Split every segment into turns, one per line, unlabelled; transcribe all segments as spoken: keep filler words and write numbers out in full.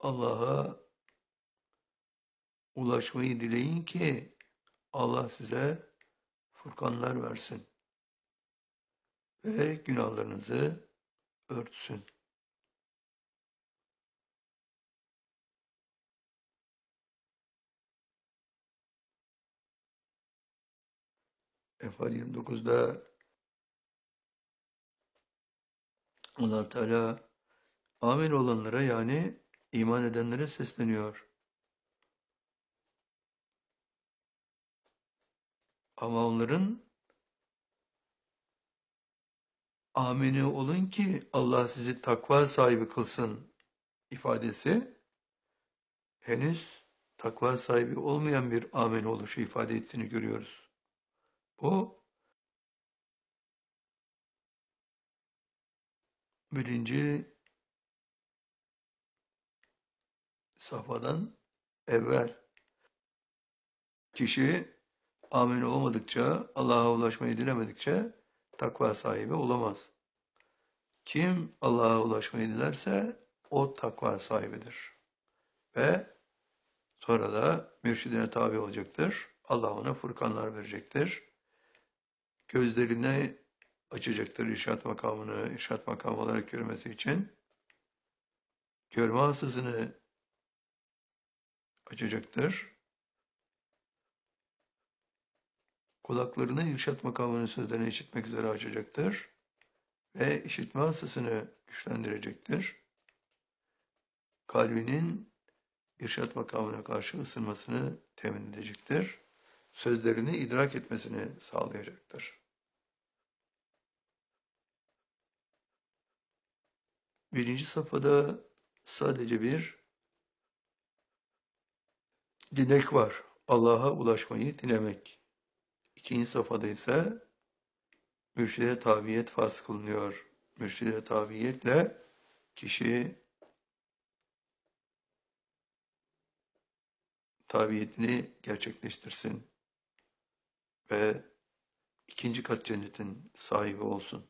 Allah'a ulaşmayı dileyin ki Allah size furkanlar versin ve günahlarınızı örtsün. Enfal yirmi dokuzda Allah Teala amin olanlara, yani iman edenlere sesleniyor. Ama onların amini olun ki Allah sizi takva sahibi kılsın ifadesi henüz takva sahibi olmayan bir amin oluşu ifade ettiğini görüyoruz. Bu birinci safhadan evvel kişi amin olmadıkça, Allah'a ulaşmayı dilemedikçe takva sahibi olamaz. Kim Allah'a ulaşmayı dilerse o takva sahibidir. Ve sonra da mürşidine tabi olacaktır. Allah ona furkanlar verecektir. Gözlerini açacaktır irşat makamını, irşat makamı olarak görmesi için. Görme hastasını açacaktır. Kulaklarını irşat makamının sözlerini işitmek üzere açacaktır. Ve işitme hastasını güçlendirecektir. Kalbinin irşat makamına karşı ısınmasını temin edecektir. Sözlerini idrak etmesini sağlayacaktır. Birinci safhada sadece bir dilek var. Allah'a ulaşmayı dilemek. İkinci safhada ise mürşide tabiyet farz kılınıyor. Mürşide tabiyetle kişi tabiyetini gerçekleştirsin ve ikinci kat cennetin sahibi olsun.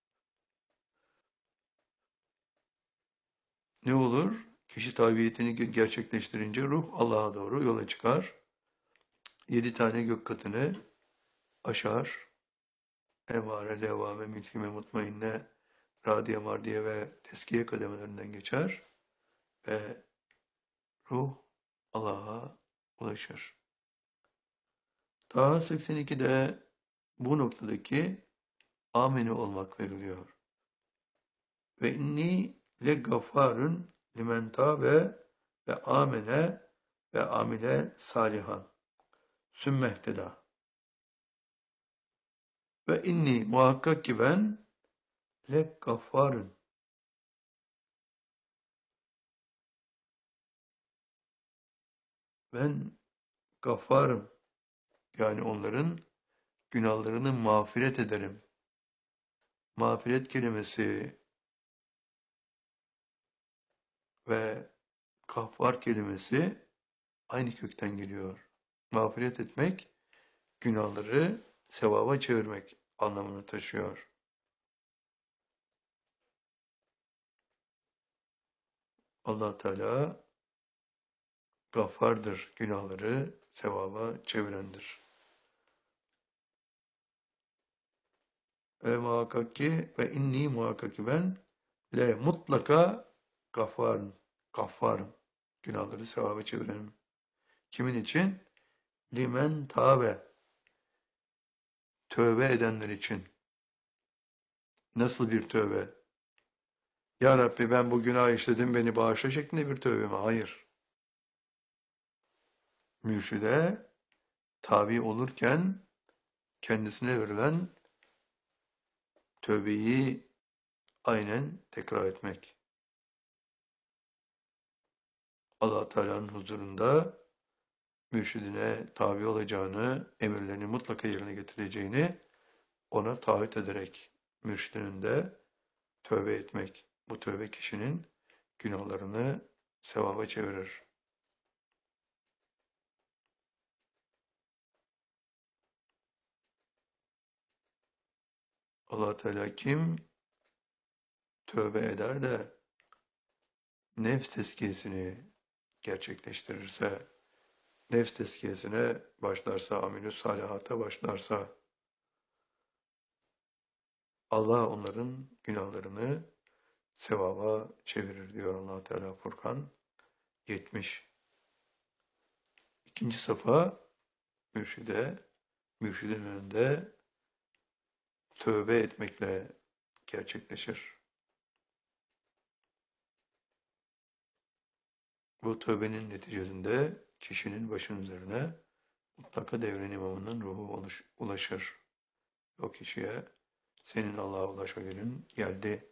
Ne olur? Kişi tabiyetini gerçekleştirince ruh Allah'a doğru yola çıkar. Yedi tane gök katını aşar. Emare, levvame, mülkime, mutmainne, radiye, mardiye ve teskiye kademelerinden geçer ve ruh Allah'a ulaşır. Daha seksen ikide bu noktadaki amini olmak veriliyor. Ve inni le gaffarun limen tabe ve amene ve amile salihan sümmehteda. Ve inni muhakkak ki ben le gaffarun, ben gaffarım, yani onların günahlarını mağfiret ederim. Mağfiret kelimesi ve gaffar kelimesi aynı kökten geliyor. Mağfiret etmek, günahları sevaba çevirmek anlamını taşıyor. Allah Teala gaffardır, günahları sevaba çevirendir. Ve muhakkak ki ve inni muhakkak ki ben le mutlaka gaffarım, gaffarım, günahları sevaba çevirenim. Kimin için? Limen tabe, tövbe edenler için. Nasıl bir tövbe? Ya Rabbi ben bu günah işledim, beni bağışla şeklinde bir tövbe mi? Hayır. Mürşide tabi olurken kendisine verilen tövbeyi aynen tekrar etmek. Allah Teala'nın huzurunda mürşidine tabi olacağını, emirlerini mutlaka yerine getireceğini ona taahhüt ederek mürşidinin de tövbe etmek. Bu tövbe kişinin günahlarını sevaba çevirir. Allah Teala kim tövbe eder de nefs tezkiyesini gerçekleştirirse, nefs tezkiyesine başlarsa, amelü salihata başlarsa, Allah onların günahlarını sevaba çevirir diyor Allah Teala Furkan yetmiş. İkinci safa mürşide, mürşidin önünde tövbe etmekle gerçekleşir. Bu tövbenin neticesinde kişinin başının üzerine mutlaka devrin imamının ruhu ulaşır. O kişiye senin Allah'a ulaşma günün geldi.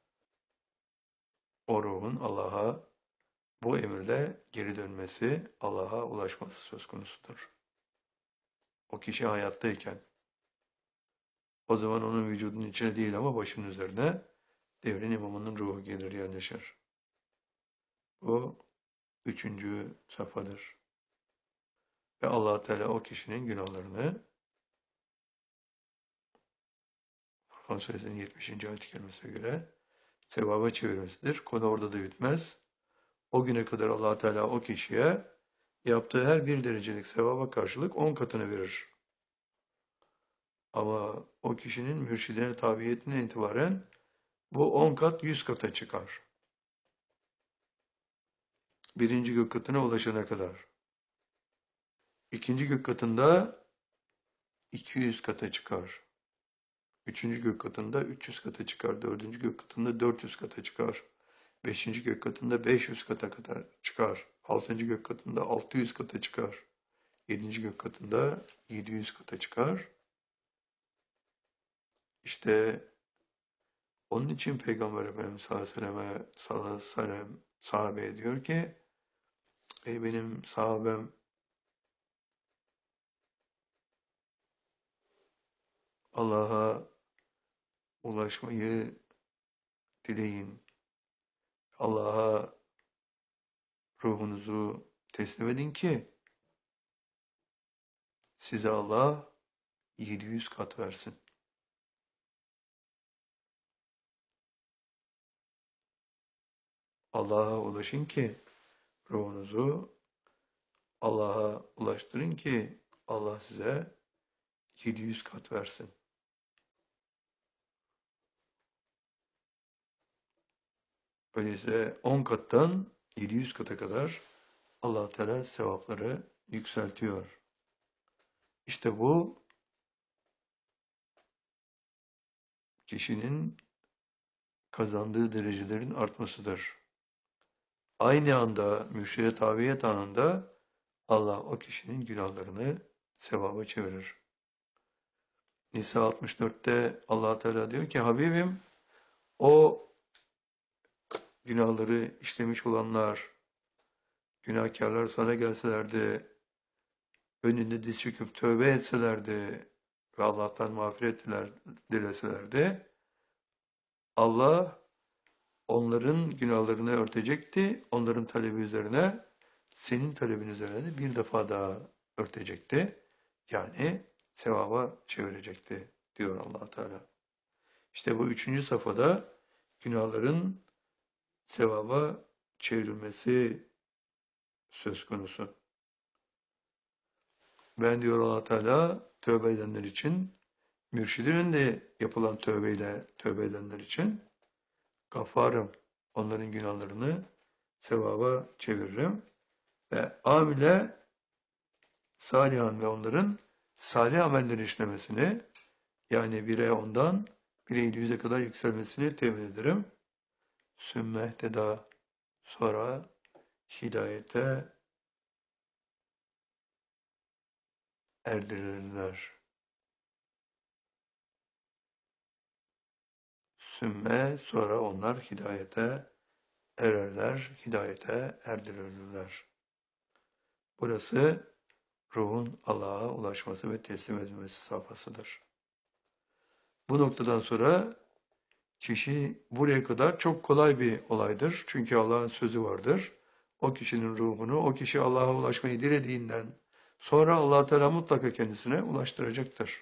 O ruhun Allah'a bu emirle geri dönmesi, Allah'a ulaşması söz konusudur. O kişi hayattayken. O zaman onun vücudunun içine değil ama başının üzerine devrin imamının ruhu gelir yerleşir. Bu üçüncü safhadır. Ve Allah Teala o kişinin günahlarını Furkan Suresinin yetmişinci ayet-i kerimesine göre sevaba çevirmesidir. Konu orada da bitmez. O güne kadar Allah Teala o kişiye yaptığı her bir derecelik sevaba karşılık on katını verir. Ama o kişinin mürşidine tabiyetinden itibaren bu on kat yüz kata çıkar. Birinci gök katına ulaşana kadar. İkinci gök katında iki yüz kata çıkar. Üçüncü gök katında üç yüz kata çıkar. Dördüncü gök katında dört yüz kata çıkar. Beşinci gök katında beş yüz kata kadar çıkar. Altıncı gök katında altı yüz kata çıkar. Yedinci gök katında yedi yüz kata çıkar. İşte onun için Peygamber Efendimiz sallallahu aleyhi ve selleme, sallallahu aleyhi ve sellem sahabeye diyor ki, ey benim sahabem, Allah'a ulaşmayı dileyin. Allah'a ruhunuzu teslim edin ki size Allah yedi yüz kat versin. Allah'a ulaşın ki ruhunuzu Allah'a ulaştırın ki Allah size yedi yüz kat versin. Öyleyse on kattan yedi yüz kata kadar Allah Teala sevapları yükseltiyor. İşte bu kişinin kazandığı derecelerin artmasıdır. Aynı anda mürşide tabiyet anında Allah o kişinin günahlarını sevaba çevirir. Nisa altmış dörtte Allah Teala diyor ki, Habibim, o günahları işlemiş olanlar, günahkarlar sana gelselerdi, önünde diz çöküp tövbe etselerdi ve Allah'tan mağfiret dileselerdi, Allah onların günahlarını örtecekti, onların talebi üzerine, senin talebin üzerine de bir defa daha örtecekti. Yani sevaba çevirecekti diyor Allah Teala. İşte bu üçüncü safhada günahların sevaba çevrilmesi söz konusu. Ben diyor Allah Teala tövbe edenler için, mürşidin önünde yapılan tövbeyle tövbe edenler için gaffarım. Onların günahlarını sevaba çeviririm. Ve amile salihan ve onların salih amelleri işlemesini, yani bire ondan bire yedi yüze kadar yükselmesini temin ederim. Sümme teda, sonra hidayete erdirirler. Sümme, sonra onlar hidayete ererler, hidayete erdirilirler. Burası ruhun Allah'a ulaşması ve teslim edilmesi safhasıdır. Bu noktadan sonra kişi buraya kadar çok kolay bir olaydır. Çünkü Allah'ın sözü vardır. O kişinin ruhunu, o kişi Allah'a ulaşmayı dilediğinden sonra Allah Teala mutlaka kendisine ulaştıracaktır.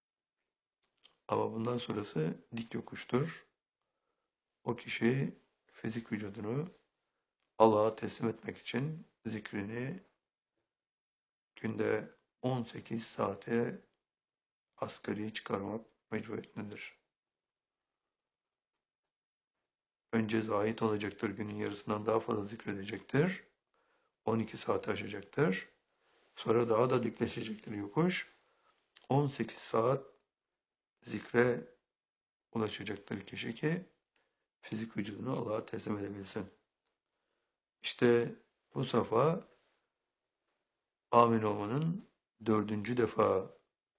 Ama bundan sonrası dik yokuştur. O kişi fizik vücudunu Allah'a teslim etmek için zikrini günde on sekiz saate asgari çıkarmak mecburiyetindedir. Önce zahit olacaktır, günün yarısından daha fazla zikredecektir. on iki saati aşacaktır. Sonra daha da dikleşecektir yokuş. on sekiz saat zikre ulaşacaktır kişi ki fizik vücudunu Allah'a teslim edebilsin. İşte bu safa amin olmanın dördüncü defa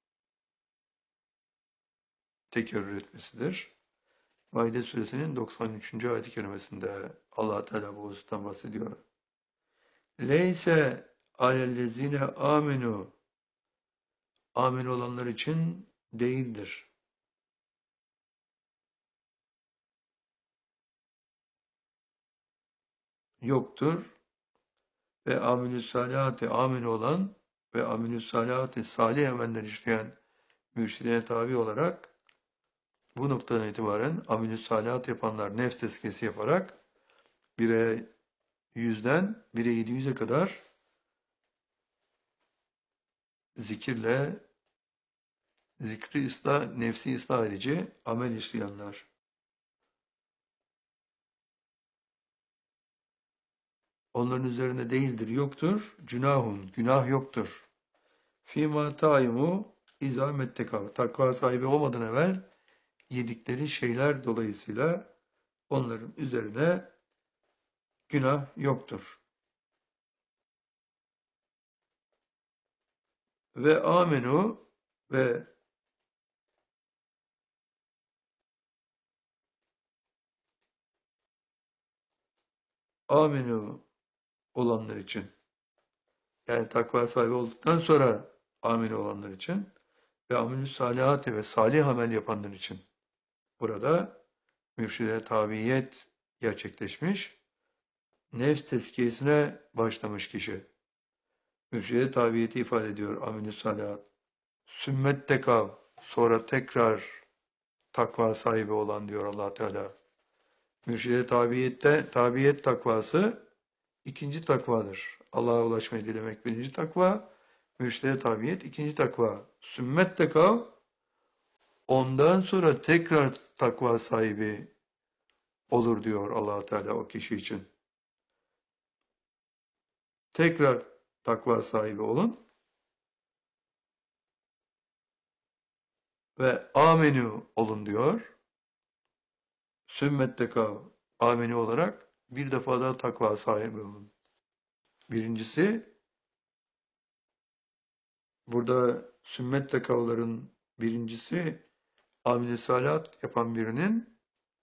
tekerrür etmesidir. Maide suresinin doksan üçüncü ayet-i kerimesinde Allah Teala bu husustan bahsediyor. Leyse alellezine aminu, amin olanlar için değildir. Yoktur. Ve aminü salihati, amin olan ve aminü salihati, salih emeller işleyen mürşidine tabi olarak bu noktadan itibaren aminü salihat yapanlar nefs tezkiyesi yaparak bire yüzden bire yedi yüze kadar zikirle zikri ıslah, nefsi ıslah edici amel işleyenler. Onların üzerinde değildir, yoktur. Günahun, günah yoktur. Fîmâ tâimu izâ mettekav. Takva sahibi olmadan evvel yedikleri şeyler dolayısıyla onların üzerine günah yoktur. Ve amenu ve amenu olanlar için, yani takva sahibi olduktan sonra amin olanlar için ve amelü salihati ve salih amel yapanlar için burada mürşide tabiyet gerçekleşmiş, nefs tezkiyesine başlamış kişi. Mürşide tabiyeti ifade ediyor amelü salihat. Sümmet tekav, sonra tekrar takva sahibi olan diyor Allah Teala. Mürşide tabiyette, tabiyet takvası ikinci takvadır. Allah'a ulaşmayı dilemek birinci takva, mürşide tabiyet ikinci takva. Sümmet tekav, ondan sonra tekrar takva sahibi olur diyor Allah Teala o kişi için. Tekrar takva sahibi olun ve amenü olun diyor. Sümmet tekav, amenü olarak bir defa daha takva sahibi olun. Birincisi, burada sümmet tekavların birincisi, amel-i salihat yapan birinin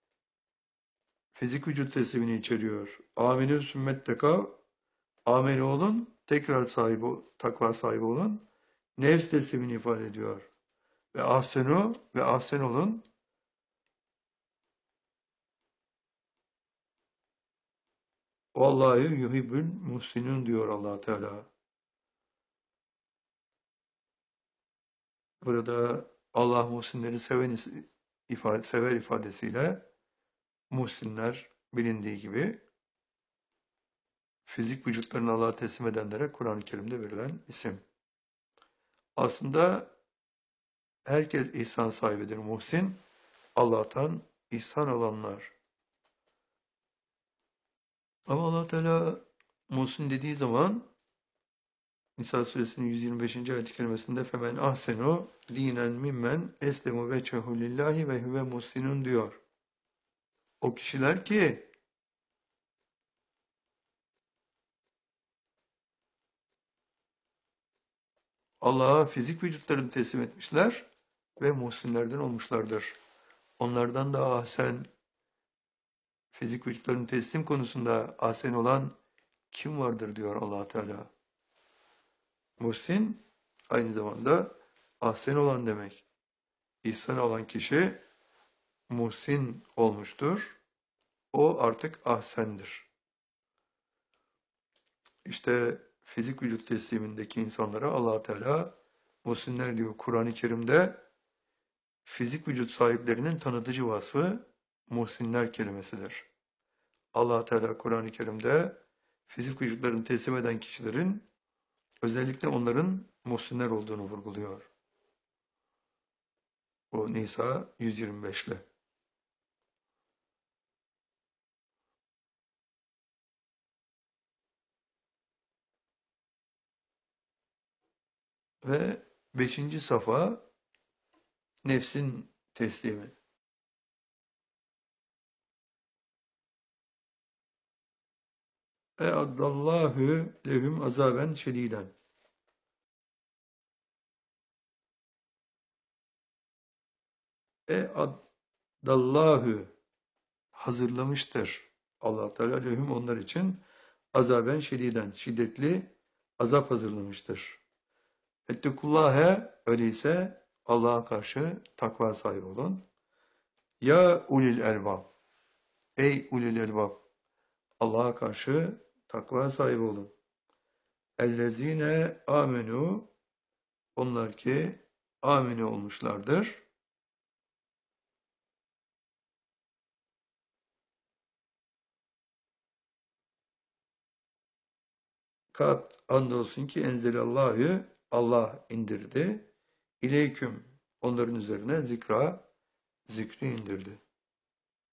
fizik vücut teslimini içeriyor. Amenü sümmet tekav, ameli olun, tekrar sahibi, takva sahibi olun, nefs teslimini ifade ediyor. Ve ahsenu ve ahsen olun, vallahi yuhibbül muhsinun diyor Allah Teala. Burada Allah muhsinleri seven ifade, sever ifadesiyle muhsinler bilindiği gibi fizik vücutlarını Allah'a teslim edenlere Kur'an-ı Kerim'de verilen isim. Aslında herkes ihsan sahibidir. Muhsin, Allah'tan ihsan alanlar. Ama Allah Teala muhsin dediği zaman Nisa suresinin yüz yirmi beşinci ayet-i kerimesinde femen ahsenu dinen mimmen eslemu veçhehu lillahi ve huve muhsinun diyor. O kişiler ki Allah'a fizik vücutlarını teslim etmişler ve muhsinlerden olmuşlardır. Onlardan da ahsen, fizik vücutlarının teslim konusunda ahsen olan kim vardır diyor Allah Teala. Muhsin aynı zamanda ahsen olan demek. İhsan olan kişi muhsin olmuştur. O artık ahsendir. İşte fizik vücut teslimindeki insanlara Allah Teala muhsinler diyor. Kur'an-ı Kerim'de fizik vücut sahiplerinin tanıtıcı vasfı muhsinler kelimesidir. Allah Teala Kur'an-ı Kerim'de fizik vücutlarını teslim eden kişilerin özellikle onların muhsinler olduğunu vurguluyor. Bu Nisa yüz yirmi beş'le. Ve beşinci safa nefsin teslimi. E addallahu lehum azaben şediden. E addallahu hazırlamıştır. Allah Teala lehum onlar için azaben şediden, şiddetli azap hazırlamıştır. Ettekullâhe öyleyse Allah'a karşı takva sahibi olun. Ya ulil elbab. Ey ulil elbab. Allah'a karşı takva sahibi olun. Ellezine amenu. Onlar ki amine olmuşlardır. Kat andolsun ki enzelallahu Allah indirdi. İleyküm onların üzerine zikra zikri indirdi.